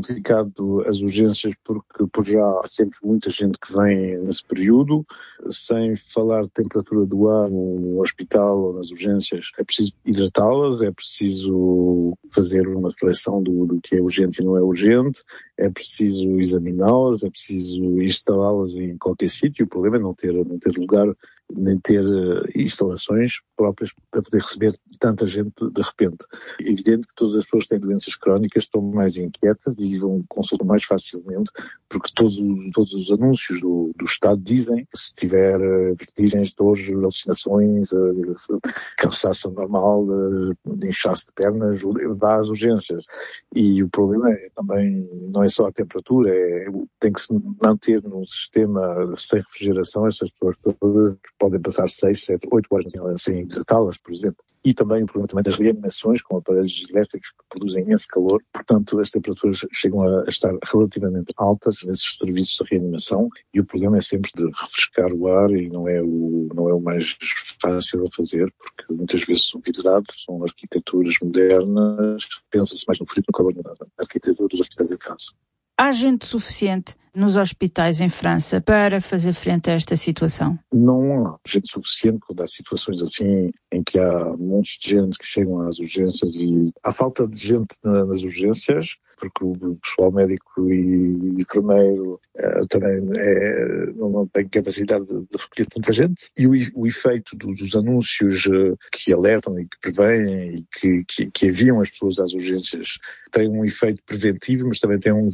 complicado as urgências porque por já há sempre muita gente que vem nesse período, sem falar de temperatura do ar no hospital ou nas urgências. É preciso hidratá-las, é preciso fazer uma seleção do que é urgente e não é urgente, é preciso examiná-las, é preciso instalá-las em qualquer sítio. O problema é não ter lugar nem ter instalações próprias para poder receber tanta gente de repente. É evidente que todas as pessoas que têm doenças crónicas estão mais inquietas e vão consultar mais facilmente, porque todos os anúncios do Estado dizem que se tiver vertigens, dores, alucinações, cansaço normal, de inchaço de pernas, vá às urgências. E o problema é também, não é só a temperatura, tem que se manter num sistema sem refrigeração. Essas pessoas todas podem passar 6, 7, 8 horas sem hidratá-las, por exemplo. E também o problema também das reanimações com aparelhos elétricos que produzem imenso calor. Portanto, as temperaturas chegam a estar relativamente altas nesses serviços de reanimação e o problema é sempre de refrescar o ar e não é o mais fácil a fazer, porque muitas vezes são vidrados, são arquiteturas modernas, pensa-se mais no frio que no calor na arquitetura dos hospitais em França. Há gente suficiente nos hospitais em França para fazer frente a esta situação? Não há gente suficiente quando há situações assim em que há montes de gente que chegam às urgências e há falta de gente nas urgências, porque o pessoal médico e enfermeiro também não tem capacidade de recolher tanta gente, e o efeito dos anúncios que alertam e que prevêem e que enviam as pessoas às urgências tem um efeito preventivo, mas também tem um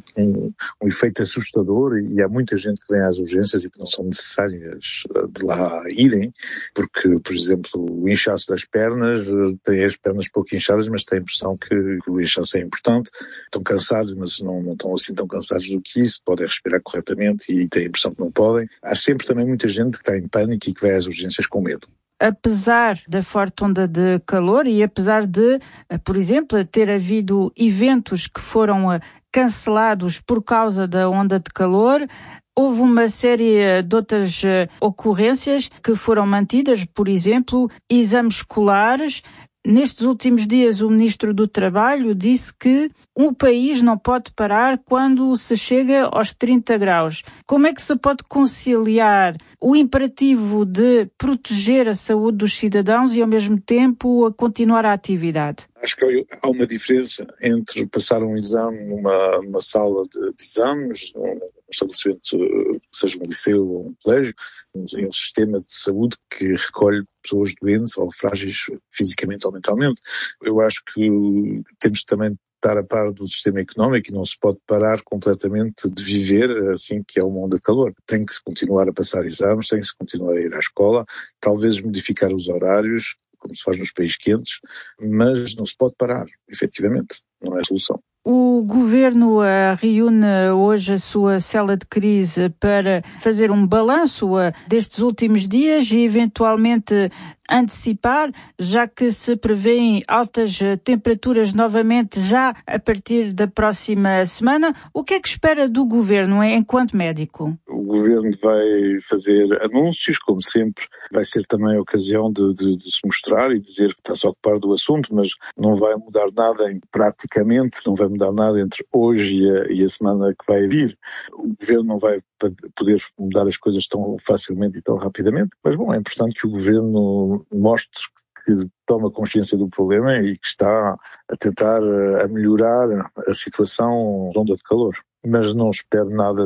efeito assustador, e há muita gente que vem às urgências e que não são necessárias de lá irem, porque, por exemplo, o inchaço das pernas, tem as pernas pouco inchadas, mas tem a impressão que o inchaço é importante, estão cansados, mas não estão assim tão cansados do que isso, podem respirar corretamente e têm a impressão que não podem. Há sempre também muita gente que está em pânico e que vai às urgências com medo. Apesar da forte onda de calor e apesar de, por exemplo, ter havido eventos que foram cancelados por causa da onda de calor, houve uma série de outras ocorrências que foram mantidas, por exemplo, exames escolares. Nestes últimos dias, o Ministro do Trabalho disse que o país não pode parar quando se chega aos 30 graus. Como é que se pode conciliar o imperativo de proteger a saúde dos cidadãos e, ao mesmo tempo, a continuar a atividade? Acho que há uma diferença entre passar um exame numa sala de exames, num estabelecimento, seja um liceu ou um colégio, em um sistema de saúde que recolhe pessoas doentes ou frágeis fisicamente ou mentalmente. Eu acho que temos também de estar a par do sistema económico e não se pode parar completamente de viver assim que é uma onda de calor. Tem que se continuar a passar exames, tem que se continuar a ir à escola, talvez modificar os horários, como se faz nos países quentes, mas não se pode parar, efetivamente, não é a solução. O Governo reúne hoje a sua cela de crise para fazer um balanço destes últimos dias e eventualmente antecipar, já que se prevêem altas temperaturas novamente já a partir da próxima semana. O que é que espera do Governo enquanto médico? O Governo vai fazer anúncios, como sempre, vai ser também a ocasião de se mostrar e dizer que está-se a ocupar do assunto, mas não vai mudar nada praticamente, não vai mudar nada entre hoje e a semana que vai vir. O Governo não vai poder mudar as coisas tão facilmente e tão rapidamente, mas bom, é importante que o Governo mostre que toma consciência do problema e que está a tentar a melhorar a situação da onda de calor, mas não espero nada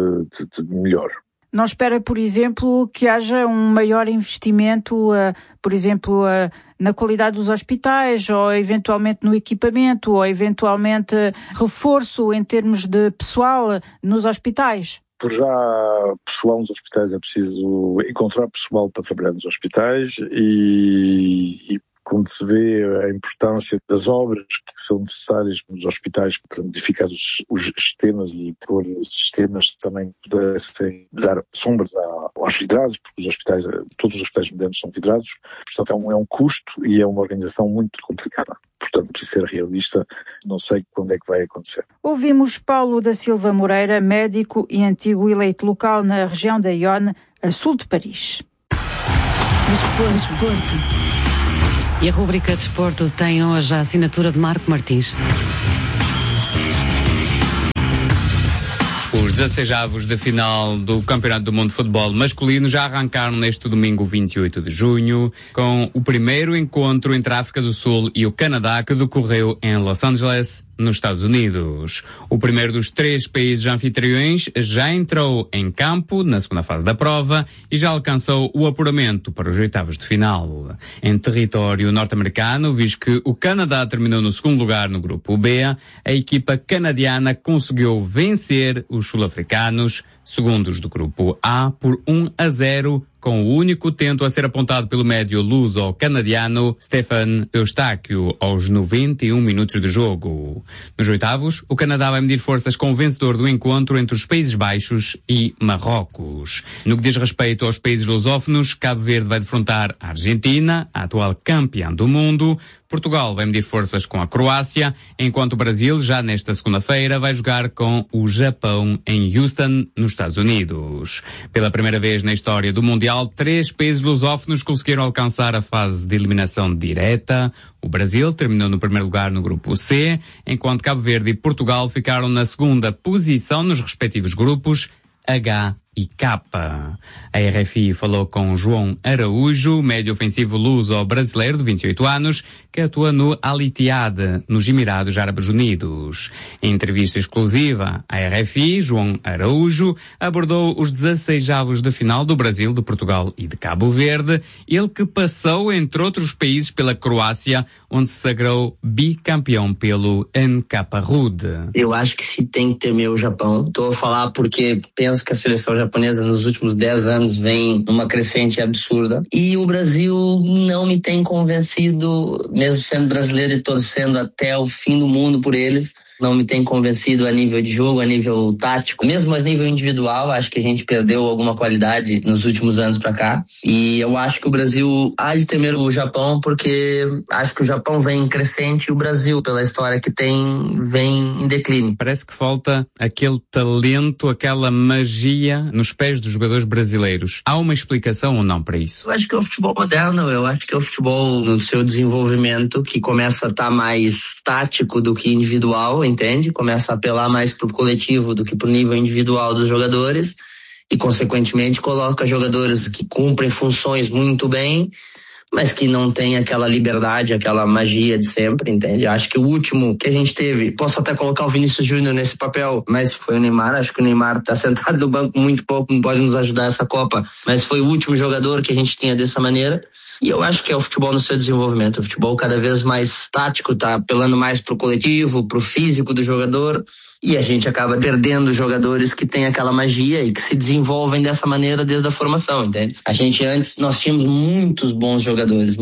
de melhor. Não espera, por exemplo, que haja um maior investimento, por exemplo, na qualidade dos hospitais, ou eventualmente no equipamento, ou eventualmente reforço em termos de pessoal nos hospitais? Por já, pessoal nos hospitais, é preciso encontrar pessoal para trabalhar nos hospitais e quando se vê a importância das obras que são necessárias nos hospitais para modificar os sistemas e pôr sistemas que também pudessem dar sombras aos vidrados, porque todos os hospitais modernos são vidrados, portanto é um custo e é uma organização muito complicada. Portanto, preciso ser realista, não sei quando é que vai acontecer. Ouvimos Paulo da Silva Moreira, médico e antigo eleito local na região da Yonne, a sul de Paris. Desporto. E a rubrica Desporto tem hoje a assinatura de Marco Martins. Os 16avos de final do Campeonato do Mundo de Futebol masculino já arrancaram neste domingo 28 de junho, com o primeiro encontro entre a África do Sul e o Canadá, que decorreu em Los Angeles, nos Estados Unidos. O primeiro dos 3 países anfitriões já entrou em campo na segunda fase da prova e já alcançou o apuramento para os 8avos de final. Em território norte-americano, visto que o Canadá terminou no segundo lugar no grupo B, a equipa canadiana conseguiu vencer os sul-africanos, segundos do grupo A, por 1-0, com o único tento a ser apontado pelo médio luso-canadiano Stefan Eustáquio aos 91 minutos de jogo. Nos 8avos, o Canadá vai medir forças com o vencedor do encontro entre os Países Baixos e Marrocos. No que diz respeito aos países lusófonos, Cabo Verde vai defrontar a Argentina, a atual campeã do mundo. Portugal vai medir forças com a Croácia, enquanto o Brasil, já nesta segunda-feira, vai jogar com o Japão em Houston, nos Estados Unidos. Pela primeira vez na história do Mundial, 3 países lusófonos conseguiram alcançar a fase de eliminação direta. O Brasil terminou no primeiro lugar no grupo C, enquanto Cabo Verde e Portugal ficaram na segunda posição nos respectivos grupos H e K. A RFI falou com João Araújo, médio ofensivo luso-brasileiro de 28 anos, que atua no Al Ittihad, nos Emirados Árabes Unidos. Em entrevista exclusiva à RFI, João Araújo abordou os 16avos de final do Brasil, de Portugal e de Cabo Verde, ele que passou, entre outros países, pela Croácia, onde se sagrou bicampeão pelo NK Rud. Eu acho que se tem que temer o Japão. Estou a falar porque penso que a seleção japonesa nos últimos 10 anos vem numa crescente absurda. E o Brasil não me tem convencido, mesmo sendo brasileiro e torcendo até o fim do mundo por eles. Não me tem convencido a nível de jogo, a nível tático, mesmo a nível individual. Acho que a gente perdeu alguma qualidade nos últimos anos pra cá. E eu acho que o Brasil há de temer o Japão, porque acho que o Japão vem em crescente e o Brasil, pela história que tem, vem em declínio. Parece que falta aquele talento, aquela magia nos pés dos jogadores brasileiros. Há uma explicação ou não para isso? Eu acho que é o futebol moderno, eu acho que é o futebol no seu desenvolvimento que começa a estar mais tático do que individual, entende? Começa a apelar mais pro coletivo do que pro nível individual dos jogadores e, consequentemente, coloca jogadores que cumprem funções muito bem, mas que não tem aquela liberdade, aquela magia de sempre, entende? Acho que o último que a gente teve, posso até colocar o Vinícius Júnior nesse papel, mas foi o Neymar. Acho que o Neymar tá sentado no banco muito pouco, não pode nos ajudar essa Copa, mas foi o último jogador que a gente tinha dessa maneira. E eu acho que é o futebol no seu desenvolvimento. O futebol cada vez mais tático, tá apelando mais pro coletivo, pro físico do jogador. E a gente acaba perdendo jogadores que têm aquela magia e que se desenvolvem dessa maneira desde a formação, entende? A gente antes, nós tínhamos muitos bons jogadores.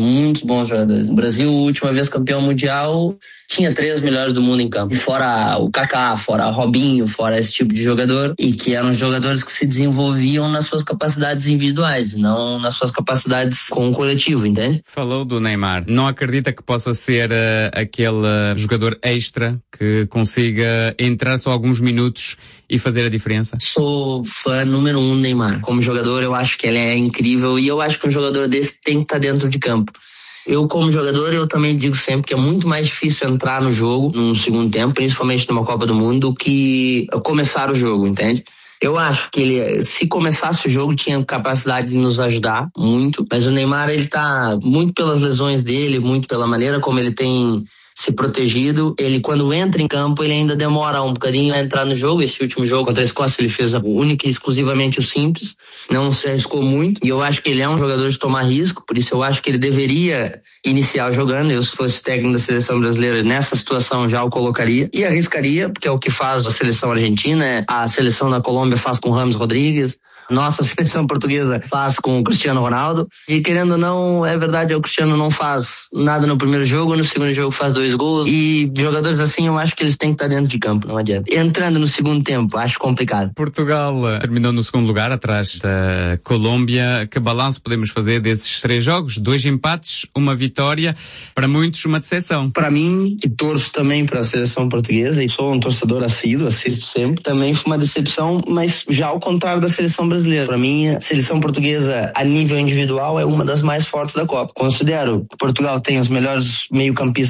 No Brasil, a última vez campeão mundial, tinha 3 melhores do mundo em campo. E fora o Kaká, fora o Robinho, fora esse tipo de jogador. E que eram jogadores que se desenvolviam nas suas capacidades individuais, não nas suas capacidades com o coletivo, entende? Falou do Neymar. Não acredita que possa ser aquele jogador extra que consiga entrar só alguns minutos e fazer a diferença? Sou fã número 1 do Neymar. Como jogador, eu acho que ele é incrível e eu acho que um jogador desse tem que estar dentro de campo. Eu, como jogador, eu também digo sempre que é muito mais difícil entrar no jogo num segundo tempo, principalmente numa Copa do Mundo, do que começar o jogo, entende? Eu acho que ele, se começasse o jogo, tinha capacidade de nos ajudar muito, mas o Neymar, ele tá muito pelas lesões dele, muito pela maneira como ele tem se protegido. Ele, quando entra em campo, ele ainda demora um bocadinho a entrar no jogo. Esse último jogo contra a Escócia, ele fez única e exclusivamente o simples, não se arriscou muito, e eu acho que ele é um jogador de tomar risco, por isso eu acho que ele deveria iniciar jogando. Eu, se fosse técnico da seleção brasileira, nessa situação já o colocaria e arriscaria, porque é o que faz a seleção argentina, a seleção da Colômbia faz com Ramos Rodrigues, nossa seleção portuguesa faz com o Cristiano Ronaldo, e querendo ou não, é verdade, o Cristiano não faz nada no primeiro jogo, no segundo jogo faz 2 gols, e jogadores assim eu acho que eles têm que estar dentro de campo, não adianta. Entrando no segundo tempo, acho complicado. Portugal terminou no segundo lugar, atrás da Colômbia. Que balanço podemos fazer desses 3 jogos? 2 empates, 1 vitória, para muitos uma decepção. Para mim, que torço também para a seleção portuguesa, e sou um torcedor assíduo, assisto sempre, também foi uma decepção, mas já ao contrário da seleção brasileira. Para mim, a seleção portuguesa, a nível individual, é uma das mais fortes da Copa. Considero que Portugal tem os melhores meio-campistas do mundo,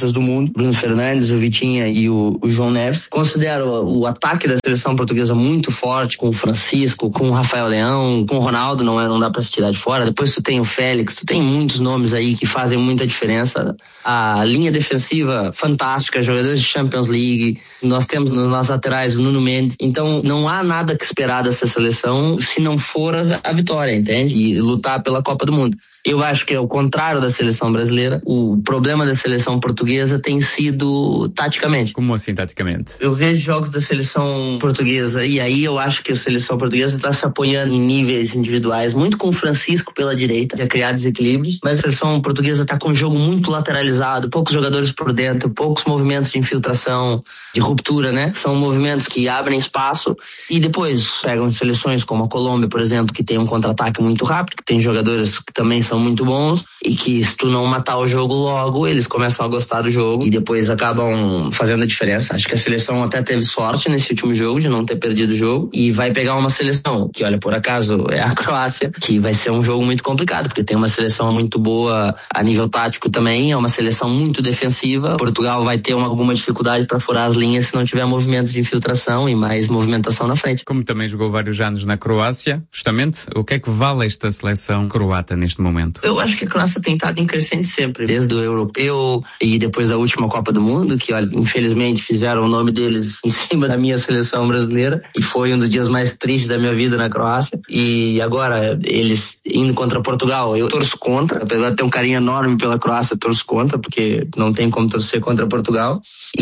mundo, Bruno Fernandes, o Vitinha e o João Neves. Considero o ataque da seleção portuguesa muito forte, com o Francisco, com o Rafael Leão, com o Ronaldo, não dá pra se tirar de fora. Depois tu tem o Félix, tu tem muitos nomes aí que fazem muita diferença. A linha defensiva fantástica, jogadores de Champions League, nós temos nas laterais o Nuno Mendes. Então não há nada que esperar dessa seleção se não for a vitória, entende? E lutar pela Copa do Mundo. Eu acho que é o contrário da seleção brasileira. O problema da seleção portuguesa tem sido taticamente. Como assim taticamente? Eu vejo jogos da seleção portuguesa e aí eu acho que a seleção portuguesa está se apoiando em níveis individuais, muito com o Francisco pela direita, para criar desequilíbrios, mas a seleção portuguesa está com um jogo muito lateralizado, poucos jogadores por dentro, poucos movimentos de infiltração, de ruptura, né? São movimentos que abrem espaço e depois pegam seleções como a Colômbia, por exemplo, que tem um contra-ataque muito rápido, que tem jogadores que também são muito bons e que se tu não matar o jogo logo, eles começam a gostar do jogo e depois acabam fazendo a diferença. Acho que a seleção até teve sorte nesse último jogo de não ter perdido o jogo e vai pegar uma seleção que, olha, por acaso é a Croácia, que vai ser um jogo muito complicado, porque tem uma seleção muito boa a nível tático também, é uma seleção muito defensiva. Portugal vai ter alguma dificuldade para furar as linhas se não tiver movimentos de infiltração e mais movimentação na frente. Como também jogou vários anos na Croácia, justamente, o que é que vale esta seleção croata neste momento? Eu acho que a Croácia tem estado em crescente sempre, desde o europeu e depois da última Copa do Mundo, que, olha, infelizmente fizeram o nome deles em cima da minha seleção brasileira e foi um dos dias mais tristes da minha vida na Croácia. E agora, eles indo contra Portugal, eu torço contra, apesar de ter um carinho enorme pela Croácia, eu torço contra, porque não tem como torcer contra Portugal.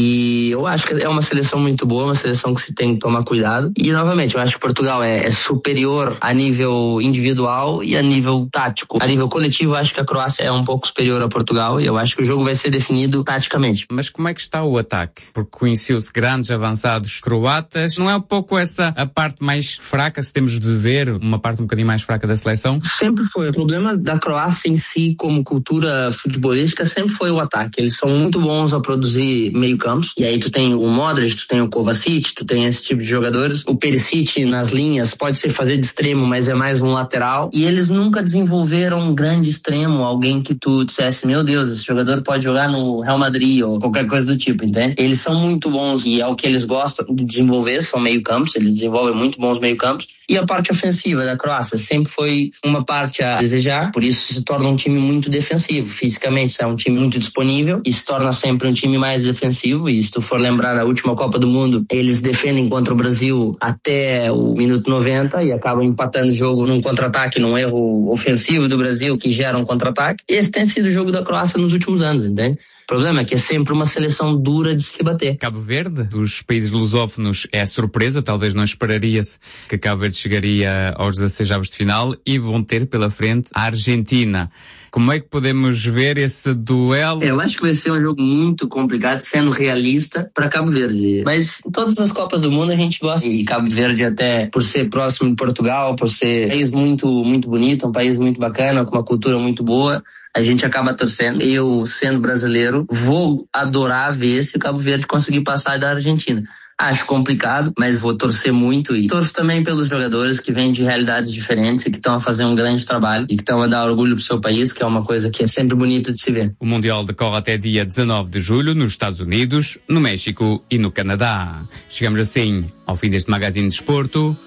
E eu acho que é uma seleção muito boa, uma seleção que se tem que tomar cuidado. E, novamente, eu acho que Portugal é superior a nível individual e a nível tático. A nível coletivo, eu acho que a Croácia é um pouco superior a Portugal e eu acho que o jogo vai ser definido taticamente. Mas como é que está o ataque? Porque conheceu-se grandes avançados croatas. Não é um pouco essa a parte mais fraca, se temos de ver uma parte um bocadinho mais fraca da seleção? Sempre foi. O problema da Croácia em si, como cultura futebolística, sempre foi o ataque. Eles são muito bons a produzir meio-campos. E aí tu tem o Modric, tu tem o Kovacic, tu tem esse tipo de jogadores. O Perisic nas linhas pode ser fazer de extremo, mas é mais um lateral. E eles nunca desenvolveram um grande extremo, alguém que tu dissesse, meu Deus, esse jogador pode jogar no Real Madrid ou qualquer coisa do tipo, entende? Eles são muito bons e é o que eles gostam de desenvolver, são meio-campos, eles desenvolvem muito bons meio-campos. E a parte ofensiva da Croácia sempre foi uma parte a desejar, por isso se torna um time muito defensivo. Fisicamente é um time muito disponível e se torna sempre um time mais defensivo. E se tu for lembrar, na última Copa do Mundo, eles defendem contra o Brasil até o minuto 90 e acabam empatando o jogo num contra-ataque, num erro ofensivo do Brasil que gera um contra-ataque. Esse tem sido o jogo da Croácia nos últimos anos, entende? O problema é que é sempre uma seleção dura de se bater. Cabo Verde, dos países lusófonos, é surpresa, talvez não esperaria-se que Cabo Verde chegaria aos 16avos de final e vão ter pela frente a Argentina. Como é que podemos ver esse duelo? Eu acho que vai ser um jogo muito complicado, sendo realista, para Cabo Verde. Mas em todas as Copas do Mundo a gente gosta. E Cabo Verde, até por ser próximo de Portugal, por ser um país muito, muito bonito, um país muito bacana, com uma cultura muito boa, a gente acaba torcendo. Eu, sendo brasileiro, vou adorar ver se o Cabo Verde conseguir passar da Argentina. Acho complicado, mas vou torcer muito e torço também pelos jogadores que vêm de realidades diferentes e que estão a fazer um grande trabalho e que estão a dar orgulho pro seu país, que é uma coisa que é sempre bonita de se ver. O Mundial decorre até dia 19 de julho nos Estados Unidos, no México e no Canadá. Chegamos assim ao fim deste Magazine de Desporto.